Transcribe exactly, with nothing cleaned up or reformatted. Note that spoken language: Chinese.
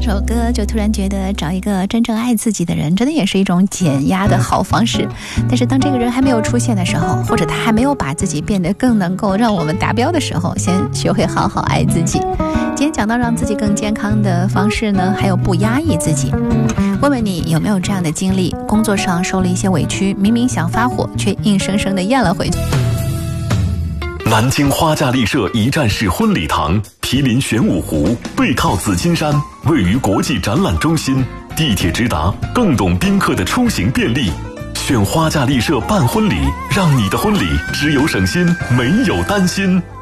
这首歌就突然觉得找一个真正爱自己的人真的也是一种减压的好方式。但是当这个人还没有出现的时候，或者他还没有把自己变得更能够让我们达标的时候，先学会好好爱自己。今天讲到让自己更健康的方式呢，还有不压抑自己。问问你有没有这样的经历，工作上受了一些委屈，明明想发火，却硬生生的咽了回去。 南京花架丽舍一站式婚礼堂，毗邻玄武湖，背靠紫金山，位于国际展览中心，地铁直达，更懂宾客的出行便利。选花架丽舍办婚礼，让你的婚礼只有省心，没有担心。